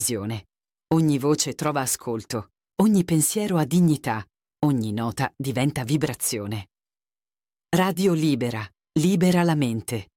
visione. Ogni voce trova ascolto, ogni pensiero ha dignità, ogni nota diventa vibrazione. Radio Libera, libera la mente.